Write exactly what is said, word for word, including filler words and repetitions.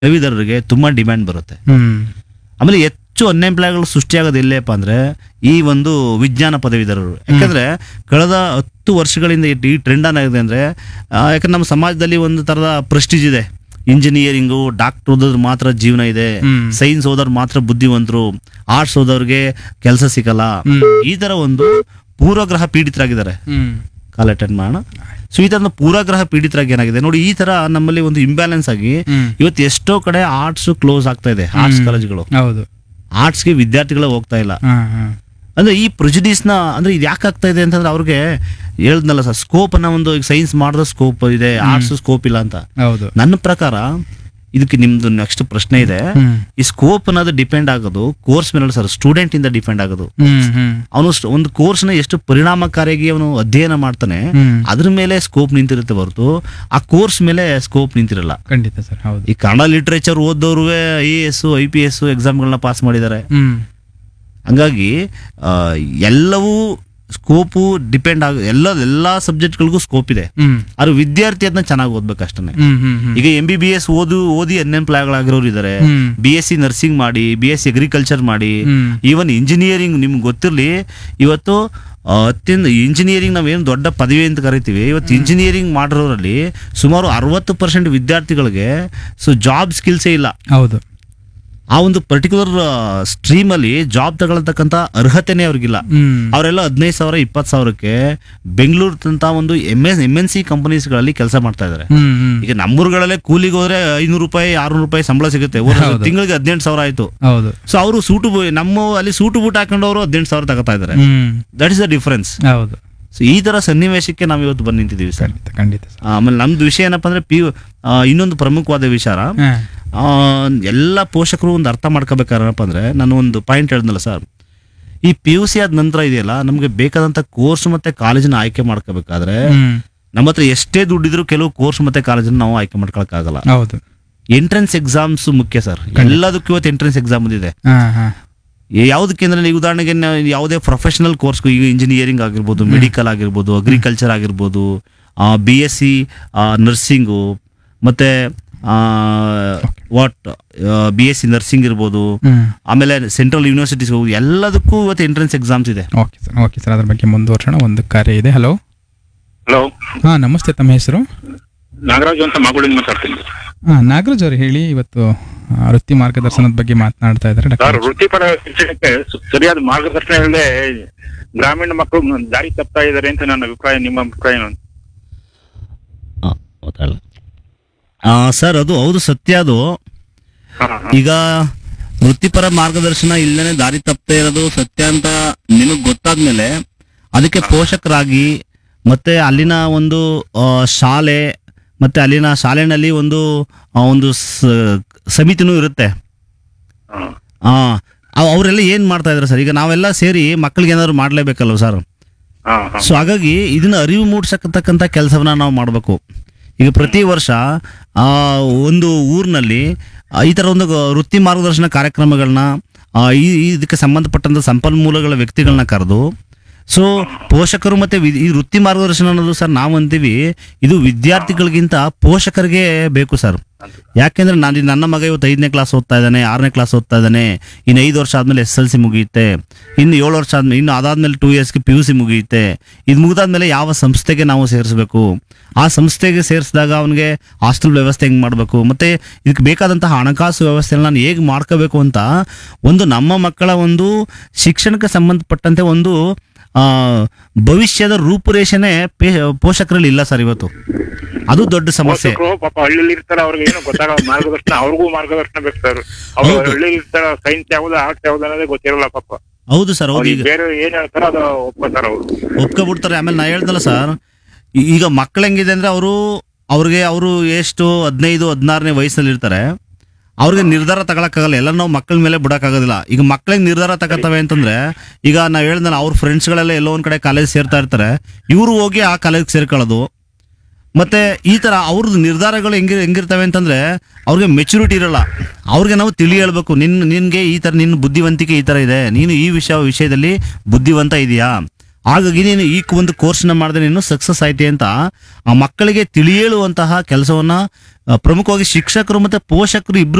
ಪದವೀಧರರಿಗೆ ತುಂಬಾ ಡಿಮ್ಯಾಂಡ್ ಬರುತ್ತೆ. ಹ್ಮ್ ಆಮೇಲೆ ಹೆಚ್ಚು ಅನ್ಎಂಪ್ಲಾಯ್ಗಳು ಸೃಷ್ಟಿಯಾಗೋದು ಎಲ್ಲಪ್ಪ ಅಂದ್ರೆ ಈ ಒಂದು ವಿಜ್ಞಾನ ಪದವೀಧರರು. ಯಾಕಂದ್ರೆ ಕಳೆದ ಹತ್ತು ವರ್ಷಗಳಿಂದ ಈ- ಈ ಟ್ರೆಂಡ್ ಏನಾಗಿದೆ ಅಂದ್ರೆ ಆ, ಯಾಕಂದ್ರೆ ನಮ್ಮ ಸಮಾಜದಲ್ಲಿ ಒಂದು ತರದ ಪ್ರೆಸ್ಟೀಜ್ ಇದೆ. ಇಂಜಿನಿಯರಿಂಗು ಡಾಕ್ಟರ್ ಓದೋದ್ರ ಮಾತ್ರ ಜೀವನ ಇದೆ, ಹ್ಮ್. ಸೈನ್ಸ್ ಓದೋರು ಮಾತ್ರ ಬುದ್ಧಿವಂತರು, ಆರ್ಟ್ಸ್ ಓದೋರ್ಗೆ ಕೆಲಸ ಸಿಗಲ್ಲ, ಹ್ಮ್. ಈ ತರ ಒಂದು ಪೂರ್ವಗ್ರಹ ಪೀಡಿತರಾಗಿದ್ದಾರೆ. ಹ್ಮ್ ಕಾಲ್ ಅಟೆಂಡ್ ಮಾಡೋಣ. ಸೊ ಈ ತರ ಪೂರ್ವಗ್ರಹ ಪೀಡಿತರಾಗಿ ಏನಾಗಿದೆ ನೋಡಿ, ಈ ತರ ನಮ್ಮಲ್ಲಿ ಒಂದು ಇಂಬ್ಯಾಲೆನ್ಸ್ ಆಗಿ ಹ್ಮ್. ಇವತ್ತು ಎಷ್ಟೋ ಕಡೆ ಆರ್ಟ್ಸ್ ಕ್ಲೋಸ್ ಆಗ್ತಾ ಇದೆ. ಆರ್ಟ್ಸ್ ಕಾಲೇಜ್ಗಳು, ಹೌದು. ಆರ್ಟ್ಸ್ಗೆ ವಿದ್ಯಾರ್ಥಿಗಳು ಹೋಗ್ತಾ ಇಲ್ಲ. ಹಾ ಹಾ ಅಂದ್ರೆ ಈ ಪ್ರೆಜುಡಿಸ್ ನ ಅಂದ್ರೆ ಇದು ಯಾಕೆ ಆಗ್ತಾ ಇದೆ ಅಂತಂದ್ರೆ ಅವ್ರಿಗೆ ಹೇಳ್ದಲ್ಲ ಸರ್, ಸ್ಕೋಪ್ ಅನ್ನ ಒಂದು ಈಗ ಸೈನ್ಸ್ ಮಾಡಿದ್ರೆ ಸ್ಕೋಪ್ ಇದೆ, ಆರ್ಟ್ಸ್ ಸ್ಕೋಪ್ ಇಲ್ಲ ಅಂತ. ಹೌದು. ನನ್ನ ಪ್ರಕಾರ ಇದಕ್ಕೆ ನಿಮ್ದು ನೆಕ್ಸ್ಟ್ ಪ್ರಶ್ನೆ ಇದೆ. ಹ್ಮ್ ಈ ಸ್ಕೋಪ್ ಅನ್ನೋದು ಡಿಪೆಂಡ್ ಆಗೋದು ಕೋರ್ಸ್ ಮೇಲೆ ಸರ್, ಸ್ಟೂಡೆಂಟ್ ಇಂದ ಡಿಪೆಂಡ್ ಆಗೋದು. ಹ್ಮ್ ಹ್ಮ್ ಅವನು ಒಂದು ಕೋರ್ಸ್ ನ ಎಷ್ಟು ಪರಿಣಾಮಕಾರಿಯಾಗಿ ಅವನು ಅಧ್ಯಯನ ಮಾಡ್ತಾನೆ ಹ್ಮ್. ಅದ್ರ ಮೇಲೆ ಸ್ಕೋಪ್ ನಿಂತಿರುತ್ತೆ ಹೊರತು ಆ ಕೋರ್ಸ್ ಮೇಲೆ ಸ್ಕೋಪ್ ನಿಂತಿರಲ್ಲ. ಖಂಡಿತ ಸರ್, ಹೌದು. ಈ ಕನ್ನಡ ಲಿಟ್ರೇಚರ್ ಓದೋರು I A S I P S ಎಕ್ಸಾಮ್ಗಳನ್ನ pass ಮಾಡಿದ್ದಾರೆ. ಹ್ಮ್ ಹಂಗಾಗಿ ಆ, ಎಲ್ಲವೂ ಸ್ಕೋಪು ಡಿಪೆಂಡ್ ಆಗ ಎಲ್ಲ ಎಲ್ಲಾ ಸಬ್ಜೆಕ್ಟ್ಗಳಿಗೂ ಸ್ಕೋಪ್ ಇದೆ. ಹ್ಮ್ ಆದ್ರೆ ವಿದ್ಯಾರ್ಥಿ ಅದನ್ನ ಚೆನ್ನಾಗಿ ಓದ್ಬೇಕು ಅಷ್ಟೇ. ಹ್ಮ್ ಹ್ಮ್ ಹ್ಮ್ ಈಗ ಎಂ ಬಿ ಬಿ ಎಸ್ ಓದು ಓದಿ ಅನ್ಎಂಪ್ಲಾಯ್ಗಳಾಗಿರೋರು ಇದ್ದಾರೆ, ಹ್ಮ್. ಬಿ ಎಸ್ ಸಿ ನರ್ಸಿಂಗ್ ಮಾಡಿ, ಬಿ ಎಸ್ ಸಿ ಅಗ್ರಿಕಲ್ಚರ್ ಮಾಡಿ, ಹ್ಮ್. ಈವನ್ ಇಂಜಿನಿಯರಿಂಗ್ ನಿಮ್ಗೆ ಗೊತ್ತಿರಲಿ. ಇವತ್ತು ಆ, ಅತ್ಯಂತ ಇಂಜಿನಿಯರಿಂಗ್ ನಾವೇನು ದೊಡ್ಡ ಪದವಿ ಅಂತ ಕರಿತೀವಿ, ಇವತ್ತು ಇಂಜಿನಿಯರಿಂಗ್ ಮಾಡಿರೋರಲ್ಲಿ ಸುಮಾರು ಅರವತ್ತು ಪರ್ಸೆಂಟ್ ವಿದ್ಯಾರ್ಥಿಗಳಿಗೆ ಸೊ ಜಾಬ್ ಸ್ಕಿಲ್ಸೇ ಇಲ್ಲ. ಹೌದು. ಆ ಒಂದು ಪರ್ಟಿಕ್ಯುಲರ್ ಸ್ಟ್ರೀಮ್ ಅಲ್ಲಿ ಜಾಬ್ ತಗೊಳ್ತಕ್ಕಂತ ಅರ್ಹತೆನೇ ಅವ್ರಿಗಿಲ್ಲ. ಹ್ಮ್ ಅವರೆಲ್ಲ ಹದಿನೈದು ಸಾವಿರ ಇಪ್ಪತ್ತು ಸಾವಿರಕ್ಕೆ ಬೆಂಗಳೂರು ಅಂತ ಒಂದು M S M N C ಕಂಪನೀಸ್ಗಳಲ್ಲಿ ಕೆಲಸ ಮಾಡ್ತಾ ಇದ್ದಾರೆ. ಹ್ಮ್ ಹ್ಮ್ ಈಗ ನಮ್ಮೂರುಗಳಲ್ಲೇ ಕೂಲಿಗೆ ಹೋದ್ರೆ ಐನೂರು ರೂಪಾಯಿ ಆರ್ನೂರು ರೂಪಾಯಿ ಸಂಬಳ ಸಿಗುತ್ತೆ, ಹೌದು. ತಿಂಗಳಿಗೆ ಹದಿನೆಂಟು ಸಾವಿರ ಆಯ್ತು. ಹೌದು. ಸೊ ಅವರು ಸೂಟು ಬು- ನಮ್ಮ ಅಲ್ಲಿ ಸೂಟು ಬೂಟ್ ಹಾಕೊಂಡವರು ಹದಿನೆಂಟು ಸಾವಿರ ತಗೋತಾ ಇದ್ದಾರೆ. ಹ್ಮ್ ದಟ್ ಇಸ್ ದ ಡಿಫರೆನ್ಸ್. ಹೌದು. ಸೊ ಈ ತರ ಸನ್ನಿವೇಶಕ್ಕೆ ನಾವು ಇವತ್ತು ಬಂದು ನಿಂತಿದ್ದೀವಿ ಸರ್. ಖಂಡಿತ ಖಂಡಿತ ಸರ್. ಆಮೇಲೆ ನಮ್ದು ವಿಷಯ ಏನಪ್ಪಾ ಅಂದ್ರೆ ಪಿ ಯು ಇನ್ನೊಂದು ಪ್ರಮುಖವಾದ ವಿಚಾರ, ಹಾ. ಆ, ಎಲ್ಲ ಪೋಷಕರು ಒಂದು ಅರ್ಥ ಮಾಡ್ಕೋಬೇಕಾರಪ್ಪ ಅಂದ್ರೆ ನಾನು ಒಂದು ಪಾಯಿಂಟ್ ಹೇಳಿದ್ನಲ್ಲ ಸರ್, ಈ ಪಿ ಯು ಸಿ ಆದ ನಂತರ ಇದೆಯಲ್ಲ, ನಮಗೆ ಬೇಕಾದಂತ ಕೋರ್ಸ್ ಮತ್ತೆ ಕಾಲೇಜನ್ನ ಆಯ್ಕೆ ಮಾಡ್ಕೋಬೇಕಾದ್ರೆ ಹ್ಮ್ ನಮ್ಮ ಹತ್ರ ಎಷ್ಟೇ ದುಡ್ಡಿದ್ರು ಕೆಲವು ಕೋರ್ಸ್ ಮತ್ತೆ ಕಾಲೇಜನ್ನ ನಾವು ಆಯ್ಕೆ ಮಾಡ್ಕೊಳಕ್ಕಾಗಲ್ಲ. ಹೌದು. ಎಂಟ್ರೆನ್ಸ್ ಎಕ್ಸಾಮ್ಸ್ ಮುಖ್ಯ ಸರ್. ಎಲ್ಲದಕ್ಕೂ ಇವತ್ತು ಎಂಟ್ರೆನ್ಸ್ ಎಕ್ಸಾಮ್ ಇದೆ. ಹಾ ಹಾ ಯಾವುದಕ್ಕೆ ಅಂದ್ರೆ ಈಗ ಉದಾಹರಣೆಗೆ ನಾವು ಯಾವುದೇ ಪ್ರೊಫೆಷನಲ್ ಕೋರ್ಸ್, ಈಗ ಇಂಜಿನಿಯರಿಂಗ್ ಆಗಿರ್ಬೋದು, ಮೆಡಿಕಲ್ ಆಗಿರ್ಬೋದು, ಅಗ್ರಿಕಲ್ಚರ್ ಆಗಿರ್ಬೋದು, ಬಿ ಎಸ್ ಸಿ ನರ್ಸಿಂಗು, ಮತ್ತೆ what B S C nursing ಇರ್ಬೋದು, ಹ್ಮ್ ಆಮೇಲೆ ಸೆಂಟ್ರಲ್ ಯೂನಿವರ್ಸಿಟೀಸ್ ಎಲ್ಲದಕ್ಕೂ ಇವತ್ತು ಎಂಟ್ರೆನ್ಸ್ ಎಕ್ಸಾಮ್ಸ್ ಇದೆ. ಓಕೆ ಸರ್, ಓಕೆ ಸರ್, ಅದ್ರ ಬಗ್ಗೆ ಮುಂದುವರ್ಸೋಣ. ಒಂದು ಕಾರ್ಯ ಇದೆ. ಹಲೋ. ಹಲೋ, ಹಾ ನಮಸ್ತೆ, ತಮ್ಮ ಹೆಸರು? ನಾಗರಾಜು ಅಂತ ಮಾಗುಳಿಂದ ಮಾತಾಡ್ತೀನಿ. ಹಾ ನಾಗರಾಜ್ ಅವ್ರು ಹೇಳಿ. ಇವತ್ತು ಆ, ವೃತ್ತಿ ಮಾರ್ಗದರ್ಶನದ ಬಗ್ಗೆ ಮಾತನಾಡ್ತಾ ಇದ್ದಾರೆ ಸರ್, ಡಾಕ್ಟರ್. ವೃತ್ತಿಪರ ಶಿಕ್ಷಣಕ್ಕೆ ಸು- ಸರಿಯಾದ ಮಾರ್ಗದರ್ಶನ ಇಲ್ಲದೆ ಗ್ರಾಮೀಣ ಮಕ್ಕಳು ದಾರಿ ತಪ್ತಾ ಇದ್ದಾರೆ ಅಂತ ನನ್ನ ಅಭಿಪ್ರಾಯ. ನಿಮ್ಮ ಅಭಿಪ್ರಾಯ ಏನು? ಸರ್ ಅದು ಹೌದು, ಸತ್ಯ ಅದು. ಹಾ, ಹಾ. ಈಗ ವೃತ್ತಿಪರ ಮಾರ್ಗದರ್ಶನ ಇಲ್ಲದೇ ದಾರಿ ತಪ್ಪದೇ ಇರೋದು ಸತ್ಯ ಅಂತ ನಿಮಗೆ ಗೊತ್ತಾದ್ಮೇಲೆ ಅದಕ್ಕೆ ಪೋಷಕರಾಗಿ ಮತ್ತೆ ಅಲ್ಲಿನ ಒಂದು ಆ, ಶಾಲೆ ಮತ್ತೆ ಅಲ್ಲಿನ ಶಾಲೆನಲ್ಲಿ ಒಂದು ಆ, ಒಂದು ಸ- ಸಮಿತಿನೂ ಇರುತ್ತೆ. ಹಾ. ಆ ಅವ್- ಅವರೆಲ್ಲ ಏನ್ ಮಾಡ್ತಾ ಇದಾರೆ ಸರ್, ಈಗ ನಾವೆಲ್ಲ ಸೇರಿ ಮಕ್ಕಳಿಗೆ ಏನಾದ್ರು ಮಾಡ್ಲೇಬೇಕಲ್ವ ಸರ್. ಹಾ, ಹಾ. ಸೊ ಹಾಗಾಗಿ ಇದನ್ನ ಅರಿವು ಮೂಡಿಸತಕ್ಕಂಥ ಕೆಲಸವನ್ನ ನಾವು ಮಾಡಬೇಕು. ಈಗ ಪ್ರತಿ ವರ್ಷ ಆ ಒಂದು ಊರಿನಲ್ಲಿ ಈ ತರ ಒಂದು ವೃತ್ತಿ ಮಾರ್ಗದರ್ಶನ ಕಾರ್ಯಕ್ರಮಗಳನ್ನ ಆ, ಈ ಈ ಇದಕ್ಕೆ ಸಂಬಂಧಪಟ್ಟಂತ ಸಂಪನ್ಮೂಲಗಳ ವ್ಯಕ್ತಿಗಳನ್ನ ಕರೆದು, ಸೊ ಪೋಷಕರು ಮತ್ತೆ ವಿ- ಈ ವೃತ್ತಿ ಮಾರ್ಗದರ್ಶನ ಅನ್ನೋದು ಸರ್ ನಾವು ಅಂತೀವಿ ಇದು ವಿದ್ಯಾರ್ಥಿಗಳಿಗಿಂತ ಪೋಷಕರಿಗೆ ಬೇಕು ಸರ್. ಯಾಕೆಂದ್ರೆ ನಾನು ನನ್ನ ಮಗ ಇವತ್ತು ಐದನೇ ಕ್ಲಾಸ್ ಓದ್ತಾ ಇದ್ದಾನೆ, ಆರನೇ ಕ್ಲಾಸ್ ಓದ್ತಾ ಇದ್ದಾನೆ, ಇನ್ನು ಐದು ವರ್ಷ ಆದ್ಮೇಲೆ ಎಸ್ ಎಲ್ ಸಿ ಮುಗಿಯುತ್ತೆ, ಇನ್ನು ಏಳು ವರ್ಷ ಆದ್ಮೇಲೆ ಇನ್ನು ಅದಾದ್ಮೇಲೆ ಟೂ ಇಯರ್ಸ್ಗೆ ಪಿ ಯು ಸಿ ಮುಗಿಯುತ್ತೆ. ಇದು ಮುಗಿದಾದ್ಮೇಲೆ ಯಾವ ಸಂಸ್ಥೆಗೆ ನಾವು ಸೇರಿಸಬೇಕು, ಆ ಸಂಸ್ಥೆಗೆ ಸೇರಿಸಿದಾಗ ಅವನಿಗೆ ಹಾಸ್ಟೆಲ್ ವ್ಯವಸ್ಥೆ ಹೆಂಗೆ ಮಾಡಬೇಕು, ಮತ್ತೆ ಇದಕ್ಕೆ ಬೇಕಾದಂತಹ ಹಣಕಾಸು ವ್ಯವಸ್ಥೆನ ನಾನು ಹೇಗೆ ಮಾಡ್ಕೋಬೇಕು ಅಂತ ಒಂದು ನಮ್ಮ ಮಕ್ಕಳ ಒಂದು ಶಿಕ್ಷಣಕ್ಕೆ ಸಂಬಂಧಪಟ್ಟಂತೆ ಒಂದು ಆ ಭವಿಷ್ಯದ ರೂಪುರೇಷೆನೆ ಪೇ- ಪೋಷಕರಲ್ಲಿ ಇಲ್ಲ ಸರ್ ಇವತ್ತು. ಅದು ದೊಡ್ಡ ಸಮಸ್ಯೆ. ಪೋಷಕರು ಪಾಪ ಹಳ್ಳಿಲಿ ಇರ್ತಾರೆ, ಅವ್ರಿಗೆ ಏನು ಗೊತ್ತಾಗ ಮಾರ್ಗದರ್ಶನ, ಅವ್ರಿಗೂ ಮಾರ್ಗದರ್ಶನ ಬೇಕು ಸರ್. ಅವ್ರು ಹೌದು. ಹಳ್ಳಿಲಿ ಇರ್ತಾರ, ಸೈನ್ಸ್ ಯಾವ್ದು ಆರ್ಟ್ಸ್ ಯಾವ್ದು ಅನ್ನೋದೇ ಗೊತ್ತಿರಲ್ಲ ಪಾಪ. ಹೌದು ಸರ್, ಹೌದು. ಅವ್ರಿಗೆ ಈಗ ಬೇರೆ ಏನ್ ಹೇಳ್ತಾರ ಅದು ಒಪ್ಕೋತಾರ ಅವ್ರು. ಒಪ್ಕೊಬಿಡ್ತಾರೆ. ಆಮೇಲೆ ನಾ ಹೇಳ್ದಲ್ಲ ಸರ್, ಈ- ಈಗ ಮಕ್ಳು ಹೆಂಗಿದೆ ಅಂದ್ರೆ ಅವರು ಅವ್ರಿಗೆ ಅವರು ಎಷ್ಟು ಹದಿನೈದು ಹದಿನಾರನೇ ವಯಸ್ಸಲ್ಲಿ ಇರ್ತಾರೆ, ಅವ್ರಿಗೆ ನಿರ್ಧಾರ ತಗೊಳಕ್ಕಾಗಲ್ಲ. ಎಲ್ಲ ನಾವು ಮಕ್ಕಳ ಮೇಲೆ ಬಿಡಕ್ಕಾಗೋದಿಲ್ಲ. ಈಗ ಮಕ್ಳಿಗೆ ನಿರ್ಧಾರ ತಗೋತವೆ ಅಂತಂದ್ರೆ, ಈಗ ನಾವ್ ಹೇಳ್ದಲ್ಲ ಅವ್ರ ಫ್ರೆಂಡ್ಸ್ಗಳೆಲ್ಲ ಎಲ್ಲೋ ಒಂದ್ ಕಡೆ ಕಾಲೇಜ್ ಸೇರ್ತಾ ಇರ್ತಾರೆ, ಇವರು ಹೋಗಿ ಆ ಕಾಲೇಜ್ ಸೇರ್ಕೊಳ್ಳೋದು. ಮತ್ತೆ ಈ ತರ ಅವ್ರದ್ದು ನಿರ್ಧಾರಗಳು ಹೆಂಗಿ ಹೆಂಗಿರ್ತವೆ ಅಂತಂದ್ರೆ ಅವ್ರಿಗೆ ಮೆಚುರಿಟಿ ಇರಲ್ಲ. ಅವ್ರಿಗೆ ನಾವು ತಿಳಿ ಹೇಳ್ಬೇಕು, ನಿನ್ ನಿನ್ಗೆ ಈ ತರ ನಿನ್ನ ಬುದ್ಧಿವಂತಿಕೆ ಈ ತರ ಇದೆ, ನೀನು ಈ ವಿಷಯ ವಿಷಯದಲ್ಲಿ ಬುದ್ಧಿವಂತ ಇದೆಯಾ, ಹಾಗಾಗಿ ನೀನು ಈ ಒಂದು ಕೋರ್ಸ್ನ ಮಾಡಿದ್ರೆ ನೀನು ಸಕ್ಸಸ್ ಆಯ್ತಿ ಅಂತ ಆ ಮಕ್ಕಳಿಗೆ ತಿಳಿಯೇಳುವಂತಹ ಕೆಲಸವನ್ನ ಆ, ಪ್ರಮುಖವಾಗಿ ಶಿಕ್ಷಕರು ಮತ್ತೆ ಪೋಷಕರು ಇಬ್ರು